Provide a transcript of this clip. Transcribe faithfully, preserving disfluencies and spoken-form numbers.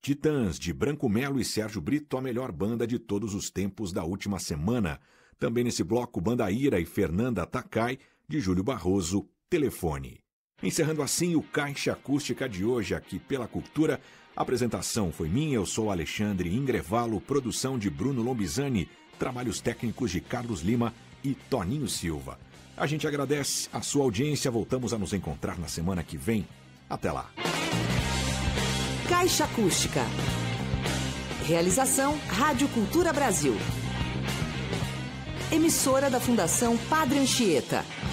Titãs, de Branco Melo e Sérgio Brito, a melhor banda de todos os tempos da última semana. Também nesse bloco, Banda Ira e Fernanda Takai, de Júlio Barroso, Telefone. Encerrando assim o Caixa Acústica de hoje aqui pela Cultura. A apresentação foi minha, eu sou Alexandre Ingrevalo, produção de Bruno Lombizani, trabalhos técnicos de Carlos Lima e Toninho Silva. A gente agradece a sua audiência, voltamos a nos encontrar na semana que vem. Até lá. Caixa Acústica. Realização Rádio Cultura Brasil. Emissora da Fundação Padre Anchieta.